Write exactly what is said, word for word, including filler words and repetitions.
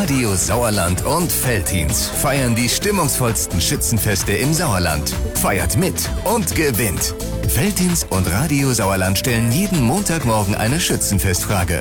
Radio Sauerland und Veltins feiern die stimmungsvollsten Schützenfeste im Sauerland. Feiert mit und gewinnt. Veltins und Radio Sauerland stellen jeden Montagmorgen eine Schützenfestfrage.